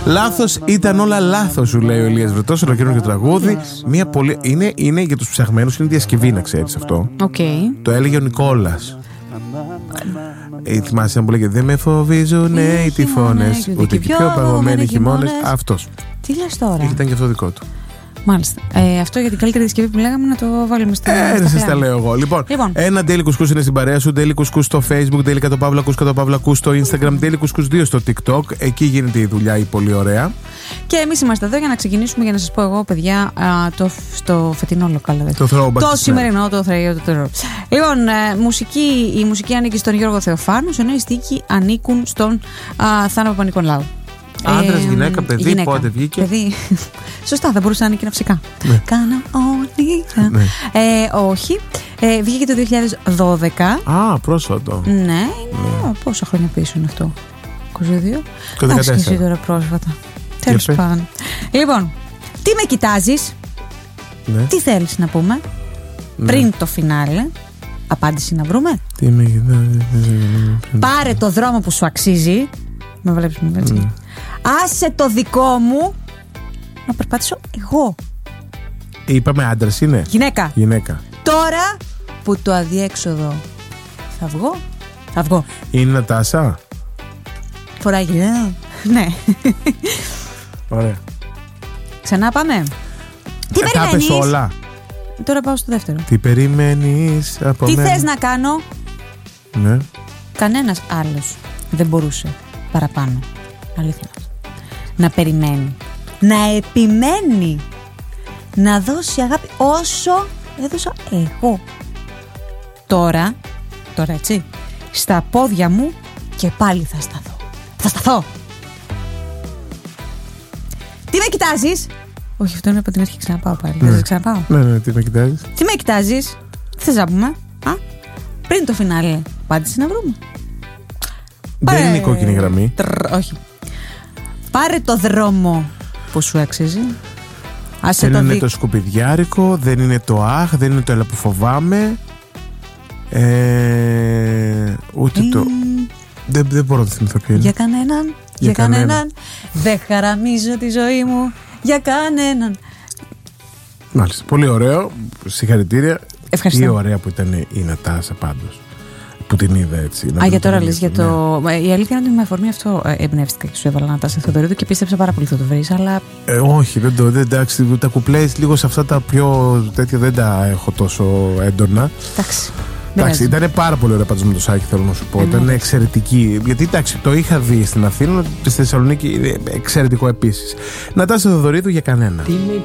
Λάθος ήταν όλα λάθος, σου λέει ο Ηλίας Βρετός, ολοκληρώνει το τραγούδι. Μια πολύ... είναι για τους ψαγμένους, είναι διασκευή, να ξέρεις αυτό. Okay. Το έλεγε ο Νικόλας. Θυμάσαι να μου λέγε δεν με φοβίζουν οι τυφώνες, ούτε και πιο παγωμένοι χειμώνες. Αυτός. Τι λες τώρα? Ήταν και αυτό δικό του. Μάλιστα. Αυτό για την καλύτερη διασκευή που λέγαμε να το βάλουμε στην. Σας τα λέω εγώ. Λοιπόν, ένα Daily Couscous είναι στην παρέα σου. Daily Couscous στο Facebook, Daily _Couscous στο Instagram, Daily Couscous 2 στο TikTok. Εκεί γίνεται η δουλειά η πολύ ωραία. Και εμείς είμαστε εδώ για να ξεκινήσουμε, για να σας πω εγώ, παιδιά, το φετινό λοκάλ. Το throwback. Το σημερινό, το θρέιο, το τερό. Λοιπόν, η μουσική ανήκει στον Γιώργο Θεοφάνου, ενώ οι στίχοι ανήκουν στον Θάνο Παπα-Νικολάου. Άντρας, γυναίκα, παιδί, γυναίκα. Πότε βγήκε? Παιδί. Σωστά, θα μπορούσε να είναι και ναυσικά. Ναι. Κάνα όνειρα. Ναι. Όχι. Βγήκε το 2012. Α, πρόσφατο. Ναι. Πόσα χρόνια πίσω είναι αυτό? 22. Το 14. Εσύ τώρα πρόσφατα. Τέλος πάντων. Λοιπόν, τι με κοιτάζεις? Ναι. Τι θέλεις να πούμε? Ναι. Πριν το φινάλε. Απάντηση να βρούμε. Τι με κοιτάζεις? Πάρε το δρόμο που σου αξίζει. Με βλέπεις με έτσι. Ναι. Άσε το δικό μου να περπατήσω εγώ. Είπαμε άντρας είναι? Γυναίκα. Τώρα που το αδιέξοδο θα βγω. Είναι Νατάσα? Φοράει γυλιά. Ναι. Ωραία. Ξανά πάμε. Τι περιμένεις? όλα. Τώρα πάω στο δεύτερο. Τι περιμένεις από μένα? Τι θες να κάνω? Ναι. Κανένας άλλος δεν μπορούσε παραπάνω. Αλήθεια. Να περιμένει. Να επιμένει. Να δώσει αγάπη όσο έδωσα εγώ. Τώρα έτσι, στα πόδια μου και πάλι θα σταθώ. Τι με κοιτάζεις? Όχι, αυτό είναι από την αρχή, ξαναπάω πάλι. Ναι. Ξαναπάω. Ναι, τι με κοιτάζεις? Τι με κοιτάζεις? Τι θες να πούμε? Πριν το φινάλε, απάντηση να βρούμε. Δεν είναι η κόκκινη γραμμή. Όχι. Πάρε το δρόμο που σου αξίζει. Δεν είναι το σκουπιδιάρικο, δεν είναι το αχ, δεν είναι το έλα που φοβάμαι. Ούτε το... Δεν μπορώ να θυμηθώ ποιο είναι. Για κανέναν. Δεν χαραμίζω τη ζωή μου για κανέναν. Μάλιστα, πολύ ωραίο. Συγχαρητήρια. Ευχαριστώ. Τι ωραία που ήταν η Νατάσα πάντως, που την είδα έτσι. Για τώρα λες για το... Ναι. Η αλήθεια είναι ότι με αφορμή αυτό εμπνεύστηκα και σου έβαλα Νατάσα Θεοδωρίδου και πίστεψα πάρα πολύ θα το βρεις, αλλά... Όχι, εντάξει, τα κουπλές λίγο σε αυτά τα πιο τέτοια δεν τα έχω τόσο έντονα. Εντάξει, ήταν πάρα πολύ ωραία πάντως με το Σάκη, θέλω να σου πω. Ήταν εξαιρετική. Γιατί εντάξει, το είχα δει στην Αθήνα, στη Θεσσαλονίκη είναι εξαιρετικό επίσης. Νατάσα Θεοδωρίδου για κανένα.